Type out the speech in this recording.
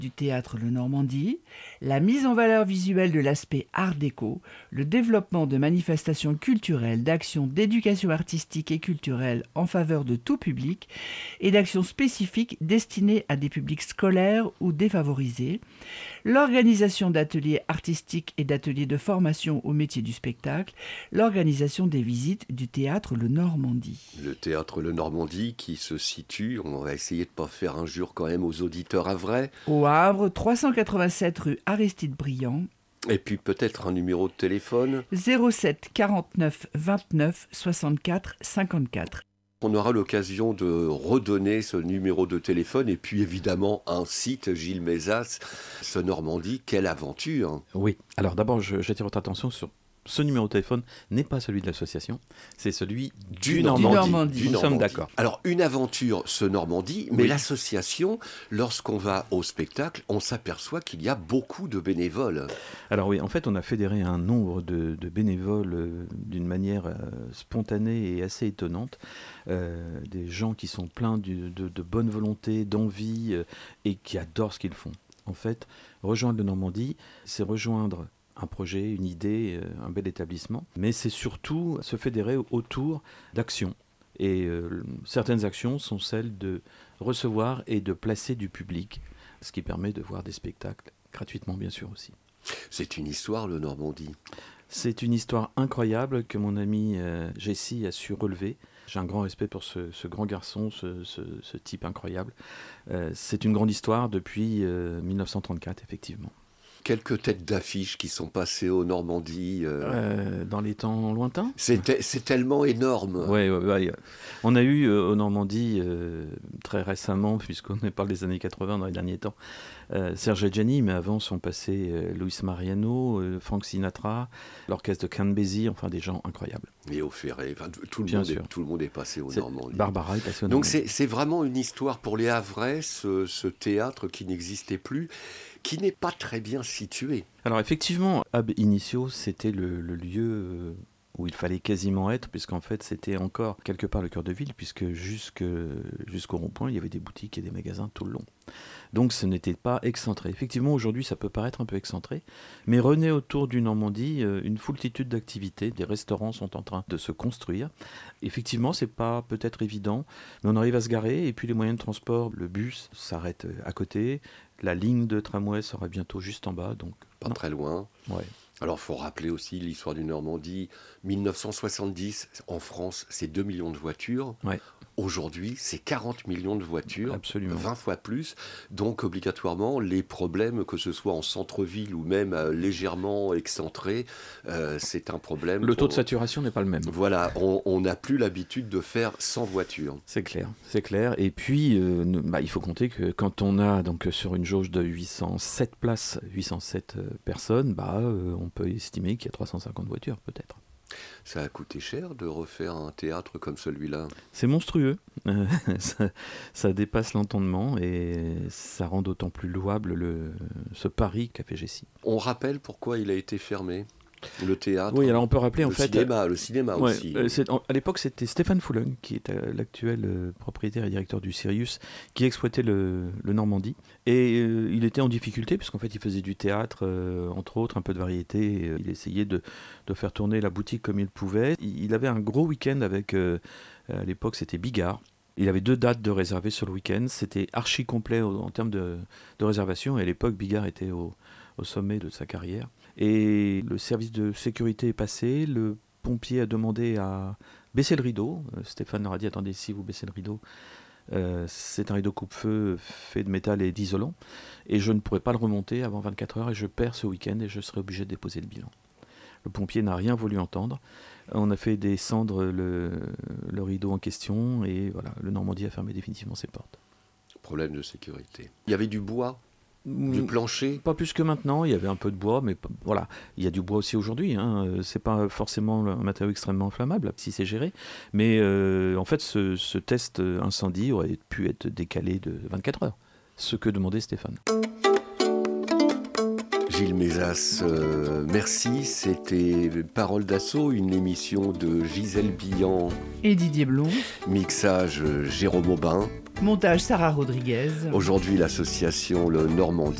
du théâtre Le Normandie, la mise en valeur visuelle de l'aspect art déco, le développement de manifestations culturelles, d'actions d'éducation artistique et culturelle en faveur de tout public et d'actions spécifiques destinées à des publics scolaires ou défavorisés, l'organisation d'ateliers artistiques et d'ateliers de formation au métier du spectacle, l'organisation des visites du théâtre Le Normandie. Le théâtre Le Normandie qui se situe, on va essayer de ne pas faire injure quand même aux auditeurs havrais. Au Havre, 387 rue Aristide Briand. Et puis peut-être un numéro de téléphone. 07 49 29 64 54. On aura l'occasion de redonner ce numéro de téléphone et puis évidemment un site, Gilles Mézas, ce Normandie, quelle aventure! Oui, alors d'abord j'attire votre attention sur ce numéro de téléphone n'est pas celui de l'association, c'est celui du Normandie. Nous sommes d'accord. Alors une aventure, ce Normandie, mais oui. L'association, lorsqu'on va au spectacle, on s'aperçoit qu'il y a beaucoup de bénévoles. Alors oui, en fait on a fédéré un nombre de bénévoles d'une manière spontanée et assez étonnante. Des gens qui sont pleins de bonne volonté, d'envie et qui adorent ce qu'ils font. En fait, rejoindre le Normandie, c'est rejoindre un projet, une idée, un bel établissement, mais c'est surtout se fédérer autour d'actions. Et certaines actions sont celles de recevoir et de placer du public, ce qui permet de voir des spectacles gratuitement, bien sûr aussi. C'est une histoire, le Normandie. C'est une histoire incroyable que mon ami Jessie a su relever. J'ai un grand respect pour ce grand garçon, ce type incroyable. C'est une grande histoire depuis 1934, effectivement. Quelques têtes d'affiche qui sont passées au Normandie. Dans les temps lointains. C'est tellement énorme. Oui, on a eu au Normandie très récemment, puisqu'on parle des années 80 dans les derniers temps, Serge Adjani, mais avant sont passés Luis Mariano, Frank Sinatra, l'orchestre de Count Basie, enfin des gens incroyables. Léo Ferré, tout le monde est passé au Normandie. Barbara est passée au Normandie. Donc c'est vraiment une histoire pour les Havrais, ce théâtre qui n'existait plus, qui n'est pas très bien situé. Alors effectivement, Ab Initio, c'était le lieu où il fallait quasiment être, puisqu'en fait c'était encore quelque part le cœur de ville, puisque jusqu'au rond-point, il y avait des boutiques et des magasins tout le long. Donc ce n'était pas excentré. Effectivement, aujourd'hui, ça peut paraître un peu excentré, mais renaît autour du Normandie une foultitude d'activités. Des restaurants sont en train de se construire. Effectivement, c'est pas peut-être évident, mais on arrive à se garer, et puis les moyens de transport, le bus s'arrête à côté, la ligne de tramway sera bientôt juste en bas, donc pas très loin. Ouais. Alors, il faut rappeler aussi l'histoire du Normandie. 1970, en France, c'est 2 millions de voitures. Ouais. Aujourd'hui, c'est 40 millions de voitures, absolument. 20 fois plus. Donc, obligatoirement, les problèmes, que ce soit en centre-ville ou même légèrement excentré, c'est un problème. Le taux de saturation n'est pas le même. Voilà, on n'a plus l'habitude de faire sans voiture. C'est clair. Et puis, il faut compter que quand on a donc sur une jauge de 807 places, 807 personnes, on peut estimer qu'il y a 350 voitures peut-être. Ça a coûté cher de refaire un théâtre comme celui-là. C'est monstrueux, ça dépasse l'entendement et ça rend d'autant plus louable ce pari qu'a fait Jessie. On rappelle pourquoi il a été fermé, le théâtre. Oui, alors on peut rappeler le cinéma aussi. À l'époque, c'était Stéphane Foulon, qui est l'actuel propriétaire et directeur du Sirius, qui exploitait le Normandie. Et il était en difficulté, puisqu'en fait, il faisait du théâtre, entre autres, un peu de variété. Il essayait de faire tourner la boutique comme il pouvait. Il avait un gros week-end avec, à l'époque, c'était Bigard. Il avait 2 dates de réservées sur le week-end. C'était archi complet en termes de réservation. Et à l'époque, Bigard était au sommet de sa carrière. Et le service de sécurité est passé. Le pompier a demandé à baisser le rideau. Stéphane leur a dit, attendez, si vous baissez le rideau, c'est un rideau coupe-feu fait de métal et d'isolant. Et je ne pourrai pas le remonter avant 24 heures et je perds ce week-end et je serai obligé de déposer le bilan. Le pompier n'a rien voulu entendre. On a fait descendre le rideau en question et voilà, le Normandie a fermé définitivement ses portes. Problème de sécurité. Il y avait du bois, du plancher. Pas plus que maintenant, il y avait un peu de bois, mais voilà, il y a du bois aussi aujourd'hui. C'est pas forcément un matériau extrêmement inflammable si c'est géré, mais en fait, ce test incendie aurait pu être décalé de 24 heures, ce que demandait Stéphane. Gilles Mézas, merci. C'était Parole d'Assaut, une émission de Gisèle Billan et Didier Blon. Mixage Jérôme Aubin. Montage Sarah Rodriguez. Aujourd'hui, l'association Le Normandie